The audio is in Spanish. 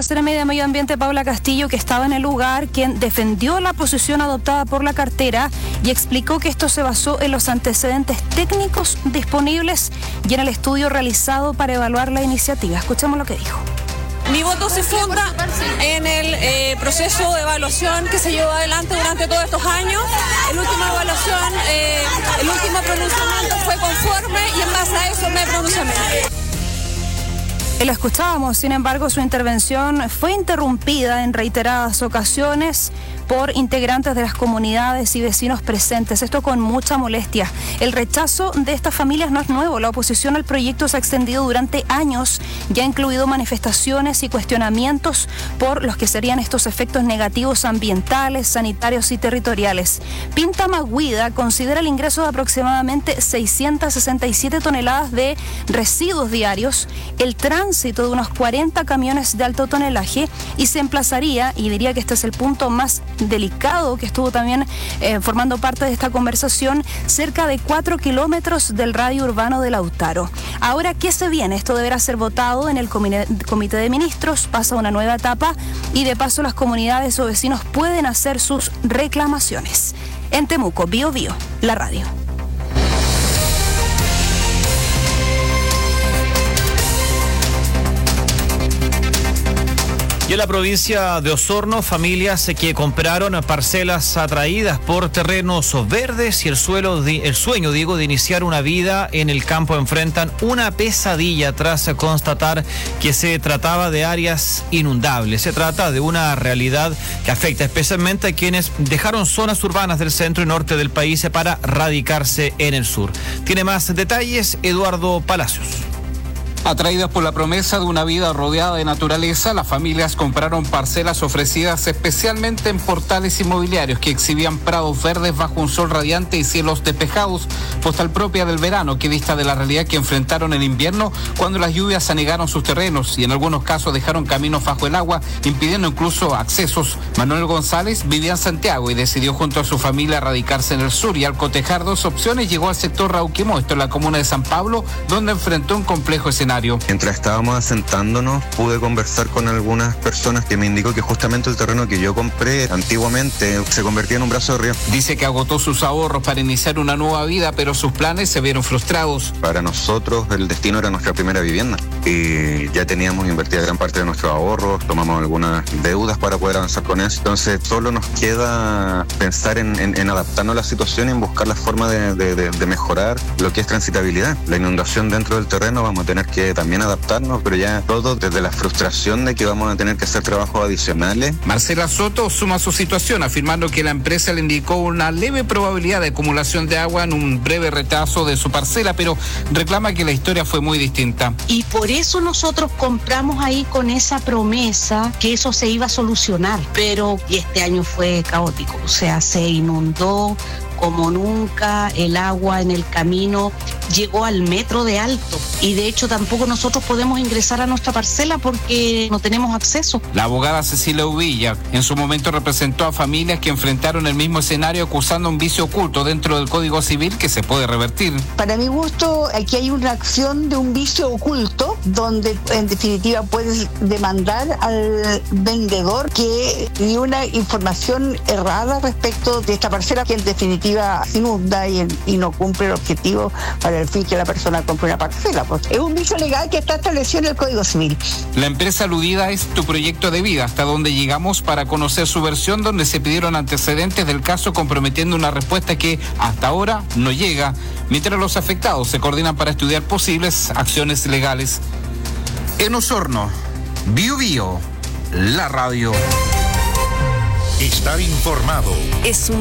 Seremi de Medio Ambiente, Paula Castillo, que estaba en el lugar, quien defendió la posición adoptada por la cartera y explicó que esto se basó en los antecedentes técnicos disponibles y en el estudio realizado para evaluar la iniciativa. Escuchemos lo que dijo. Mi voto se funda en el proceso de evaluación que se llevó adelante durante todos estos años. La última evaluación, el último pronunciamiento fue conforme y en base a eso me pronuncié. Lo escuchábamos, sin embargo, su intervención fue interrumpida en reiteradas ocasiones por integrantes de las comunidades y vecinos presentes, esto con mucha molestia. El rechazo de estas familias no es nuevo, la oposición al proyecto se ha extendido durante años y ha incluido manifestaciones y cuestionamientos por los que serían estos efectos negativos ambientales, sanitarios y territoriales. Pinta Maguida considera el ingreso de aproximadamente 667 toneladas de residuos diarios, el tránsito de unos 40 camiones de alto tonelaje y se emplazaría, y diría que este es el punto más delicado que estuvo también formando parte de esta conversación, cerca de 4 kilómetros del radio urbano de Lautaro. Ahora, ¿qué se viene? Esto deberá ser votado en el Comité de Ministros, pasa a una nueva etapa y de paso las comunidades o vecinos pueden hacer sus reclamaciones. En Temuco, Bio Bio, la radio. Y en la provincia de Osorno, familias que compraron parcelas atraídas por terrenos verdes y el sueño de iniciar una vida en el campo enfrentan una pesadilla tras constatar que se trataba de áreas inundables. Se trata de una realidad que afecta especialmente a quienes dejaron zonas urbanas del centro y norte del país para radicarse en el sur. Tiene más detalles Eduardo Palacios. Atraídas por la promesa de una vida rodeada de naturaleza, las familias compraron parcelas ofrecidas especialmente en portales inmobiliarios que exhibían prados verdes bajo un sol radiante y cielos despejados, postal propia del verano que dista de la realidad que enfrentaron en invierno cuando las lluvias anegaron sus terrenos y en algunos casos dejaron caminos bajo el agua, impidiendo incluso accesos. Manuel González vivía en Santiago y decidió junto a su familia radicarse en el sur y al cotejar dos opciones llegó al sector Rauquimó, esto en la comuna de San Pablo, donde enfrentó un complejo escenario. Mientras estábamos asentándonos, pude conversar con algunas personas que me indicó que justamente el terreno que yo compré antiguamente se convertía en un brazo de río. Dice que agotó sus ahorros para iniciar una nueva vida, pero sus planes se vieron frustrados. Para nosotros el destino era nuestra primera vivienda y ya teníamos invertida gran parte de nuestros ahorros, tomamos algunas deudas para poder avanzar con eso. Entonces solo nos queda pensar en adaptarnos a la situación y en buscar la forma de mejorar lo que es transitabilidad. La inundación dentro del terreno vamos a tener que también adaptarnos, pero ya todo desde la frustración de que vamos a tener que hacer trabajos adicionales. Marcela Soto suma su situación afirmando que la empresa le indicó una leve probabilidad de acumulación de agua en un breve retraso de su parcela, pero reclama que la historia fue muy distinta. Y por eso nosotros compramos ahí con esa promesa que eso se iba a solucionar, pero este año fue caótico, o sea, se inundó como nunca, el agua en el camino llegó al metro de alto y de hecho tampoco nosotros podemos ingresar a nuestra parcela porque no tenemos acceso. La abogada Cecilia Uvilla en su momento representó a familias que enfrentaron el mismo escenario acusando un vicio oculto dentro del Código Civil que se puede revertir. Para mi gusto, aquí hay una acción de un vicio oculto donde en definitiva puedes demandar al vendedor que dio una información errada respecto de esta parcela que en definitiva inunda y no cumple el objetivo para el fin que la persona compre una parcela. Pues es un vicio legal que está establecido en el Código Civil. La empresa aludida es Tu Proyecto de Vida, hasta donde llegamos para conocer su versión, donde se pidieron antecedentes del caso comprometiendo una respuesta que hasta ahora no llega, mientras los afectados se coordinan para estudiar posibles acciones legales. En Osorno, Bio Bio, la radio. Estar informado Es un